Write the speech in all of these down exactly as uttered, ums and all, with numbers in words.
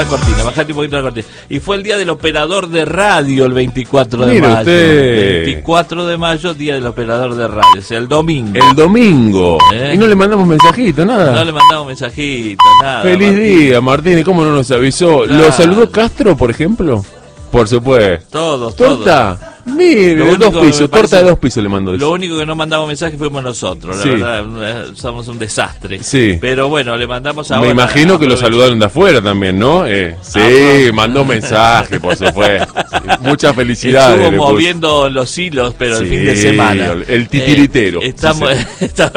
La cortina, bajate un poquito la cortina. Y fue el día del operador de radio el veinticuatro de Mire mayo. usted. veinticuatro de mayo, día del operador de radio, o sea, el domingo. El domingo. ¿Eh? Y no le mandamos mensajito, nada. No le mandamos mensajito, nada. Feliz Martín. día, Martín. ¿Y cómo no nos avisó? Claro. ¿Lo saludó Castro, por ejemplo? Por supuesto. Todos, todos. ¿Torta? Mire, Lo de único dos que pisos. me Torta parece- de dos pisos le mandó. Lo único que no mandamos mensaje fuimos nosotros, la Sí. verdad, eh, somos un desastre. Sí. Pero bueno, le mandamos ahora. Me imagino que lo aprovecho. saludaron de afuera también, ¿no? Eh, sí, Ah, mandó mensaje, por supuesto. Muchas felicidades. Estuvo le puso. moviendo los hilos, pero el Sí, fin de semana. el- el titiritero. Eh, estamos, Sí, está,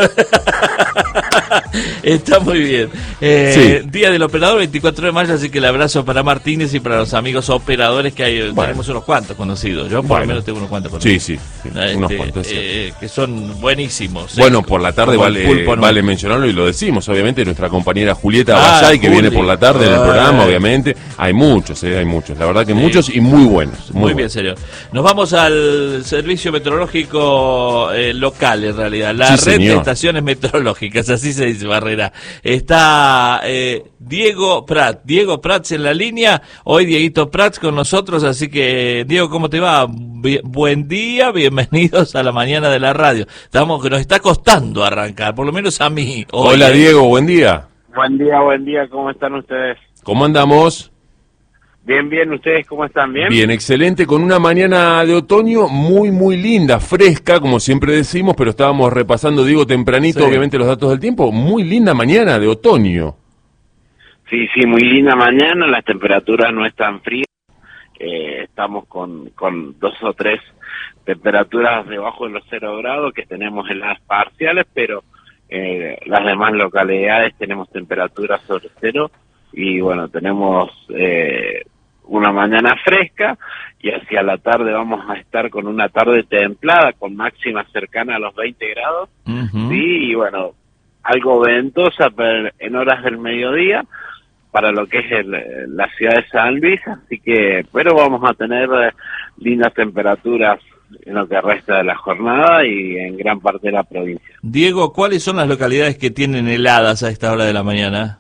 está muy bien. Eh, Sí. Día del operador, veinticuatro de mayo, así que el abrazo para Martínez y para los amigos operadores que hay. Bueno. Tenemos unos cuantos conocidos. Yo por Bueno. lo menos tengo unos cuantos conocidos. Sí, sí, sí, Este, unos cuantos, sí. eh, que son buenísimos. Bueno, eh, por la tarde como el vale, pulpo, ¿no? vale mencionarlo y lo decimos, obviamente, nuestra compañera Julieta Ah, Basay, que Juli. viene por la tarde en el Ah. programa, obviamente. Hay muchos, eh, hay muchos, la verdad que Sí. muchos y muy buenos. Muy, bien, buenos. serio. Nos vamos al servicio meteorológico eh, local, en realidad. La Sí, red de señor. estaciones meteorológicas, así se dice, Barrera. Está eh, Diego Prat. Diego Prats en la línea. Hoy Dieguito Prats con nosotros, así que, Diego, ¿cómo te va? Bi- buen día, bienvenidos a la mañana de la radio. Estamos que nos está costando arrancar, por lo menos a mí. Hoy, Hola eh. Diego, buen día. Buen día, buen día, ¿cómo están ustedes? ¿Cómo andamos? Bien, bien, ¿ustedes cómo están? ¿Bien? Bien, excelente, con una mañana de otoño muy, muy linda, fresca, como siempre decimos, pero estábamos repasando, digo, tempranito, Sí. obviamente, los datos del tiempo. Muy linda mañana de otoño. Sí, sí, muy linda mañana, las temperaturas no están frías, eh, estamos con, con dos o tres temperaturas debajo de los cero grados que tenemos en las parciales, pero eh, las demás localidades tenemos temperaturas sobre cero y bueno, tenemos eh, una mañana fresca y hacia la tarde vamos a estar con una tarde templada con máxima cercana a los veinte grados. Ujú. Sí, y bueno, algo ventosa pero en horas del mediodía para lo que es el, la ciudad de San Luis, así que, pero vamos a tener eh, lindas temperaturas en lo que resta de la jornada y en gran parte de la provincia. Diego, ¿cuáles son las localidades que tienen heladas a esta hora de la mañana?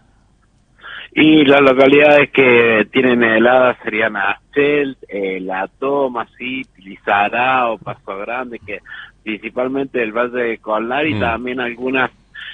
Y las localidades que tienen heladas serían Achel, eh, La Toma, sí, Lizarao, Paso Grande, que principalmente el Valle de Colnar y Mm. también algunas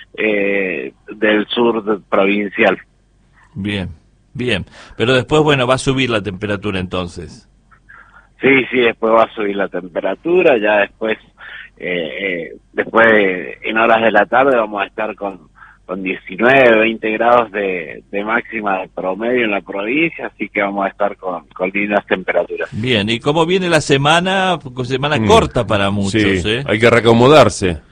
eh, del sur de- provincial. Bien, bien. Pero después, bueno, va a subir la temperatura entonces. Sí, sí, después va a subir la temperatura, ya después, eh, eh, después en horas de la tarde vamos a estar con, con diecinueve, veinte grados de, de máxima de promedio en la provincia, así que vamos a estar con, con lindas temperaturas. Bien, ¿y cómo viene la semana? Semana Mm. corta para muchos, Sí, ¿eh? hay que reacomodarse.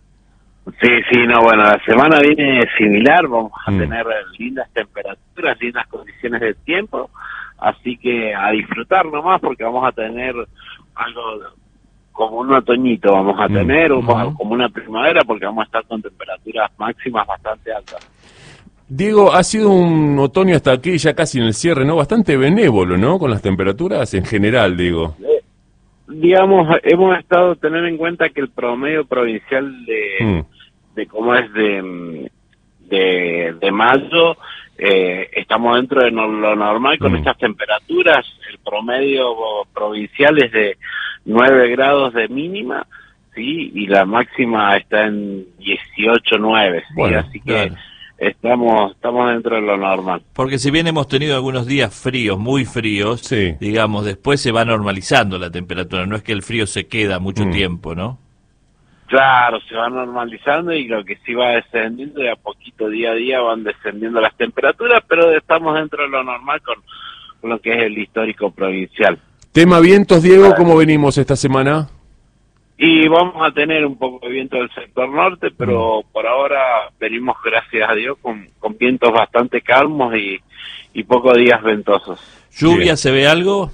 Sí, sí, no, bueno, la semana viene similar, vamos a Mm. tener lindas temperaturas, lindas condiciones de tiempo, así que a disfrutar nomás porque vamos a tener algo como un otoñito, vamos a Mm. tener, un- Ujú. como una primavera porque vamos a estar con temperaturas máximas bastante altas. Diego, ha sido un otoño hasta aquí, ya casi en el cierre, ¿no? Bastante benévolo, ¿no? Con las temperaturas en general, digo. Digamos, hemos estado tener en cuenta que el promedio provincial de, Mm. de cómo es de, mm, de, de mayo, eh, estamos dentro de no- lo normal con Mm. estas temperaturas. El promedio provincial es de nueve grados de mínima, sí, y la máxima está en dieciocho nueve, sí, Bueno, así que claro. estamos estamos dentro de lo normal. Porque si bien hemos tenido algunos días fríos, muy fríos, Sí. digamos, después se va normalizando la temperatura. No es que el frío se queda mucho Mm. tiempo, ¿no? Claro, se va normalizando y lo que sí va descendiendo, de a poquito, día a día, van descendiendo las temperaturas, pero estamos dentro de lo normal con, con lo que es el histórico provincial. Tema vientos, Diego, ¿cómo venimos esta semana? Y vamos a tener un poco de viento del sector norte, pero por ahora venimos, gracias a Dios, con, con vientos bastante calmos y, y pocos días ventosos. ¿Lluvia Bien. se ve algo?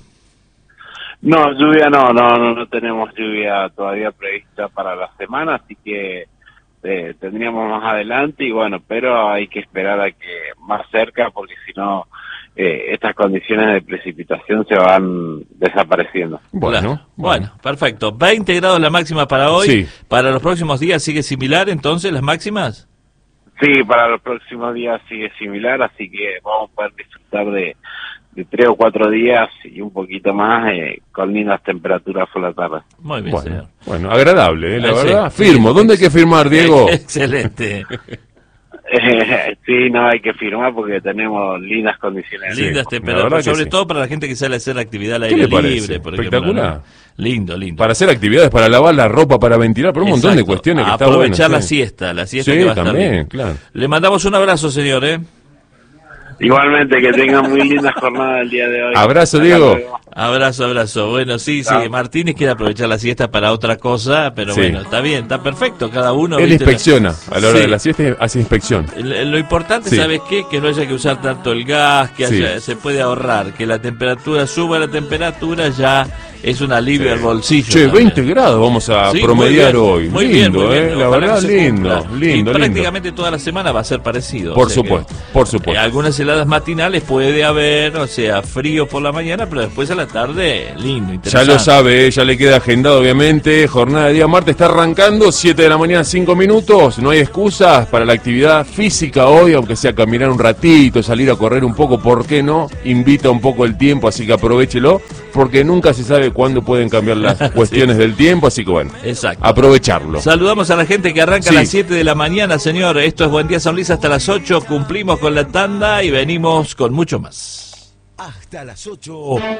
No, lluvia no, no, no, no tenemos lluvia todavía prevista para la semana, así que eh, tendríamos más adelante y bueno, pero hay que esperar a que más cerca porque si no eh, estas condiciones de precipitación se van desapareciendo. Bueno, Claro. Bueno, perfecto. veinte grados la máxima para hoy. Sí. ¿Para los próximos días sigue similar entonces las máximas? Sí, para los próximos días sigue similar, así que vamos a poder disfrutar de, de tres o cuatro días y un poquito más eh, con lindas temperaturas por la tarde. Muy bien, Bueno, señor. bueno, agradable, ¿eh? La Eh, sí, verdad. sí. Firmo. ¿Dónde hay que firmar, Diego? Excelente. Eh, sí, no hay que firmar porque tenemos lindas condiciones. Sí, Lindas la temperaturas, verdad que sobre sí. todo para la gente que sale a hacer actividad al ¿Qué aire le parece? libre, por ejemplo. Espectacular. ¿no? Lindo, lindo. Para hacer actividades, para lavar la ropa, para ventilar, por un montón de Exacto. cuestiones que está Aprovechar bueno. la sí. siesta, la siesta Sí, que va a estar también, bien. claro. Le mandamos un abrazo, señor, ¿eh? Igualmente, que tengan muy linda jornada el día de hoy. Abrazo, Hasta Diego. luego. Abrazo, abrazo. Bueno, sí, sí, Chao. Martínez quiere aprovechar la siesta para otra cosa, pero Sí. bueno, está bien, está perfecto, cada uno. Él ¿viste? inspecciona, a la hora Sí. de la siesta hace inspección. L- Lo importante, Sí. ¿sabes qué? Que no haya que usar tanto el gas, que Sí. haya- se puede ahorrar, que la temperatura suba, la temperatura ya es un alivio al bolsillo. Che, también. veinte grados vamos a Sí, promediar muy bien, hoy. muy lindo, bien, muy bien. ¿eh? La Ojalá verdad, que se lindo, cumpla. lindo, y lindo. prácticamente toda la semana va a ser parecido. Por o sea que, supuesto, por eh, supuesto. algunas heladas matinales puede haber, o sea, frío por la mañana, pero después a la tarde, lindo, Ya interesante. lo sabe, ¿eh? Ya le queda agendado, obviamente. Jornada de día martes está arrancando, siete de la mañana, cinco minutos. No hay excusas para la actividad física hoy, aunque sea caminar un ratito, salir a correr un poco, ¿por qué no? Invita un poco el tiempo, así que aprovechelo, porque nunca se sabe cuándo pueden cambiar las cuestiones del tiempo, así que bueno, Exacto. aprovecharlo. Saludamos a la gente que arranca Sí. a las siete de la mañana, señor. Esto es Buen Día San Luis hasta las ocho. Cumplimos con la tanda y venimos con mucho más. Hasta las ocho.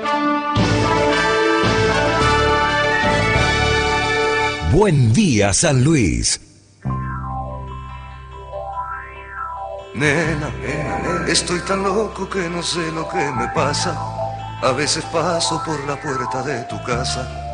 Buen día, San Luis. Nena, estoy tan loco que no sé lo que me pasa. A veces paso por la puerta de tu casa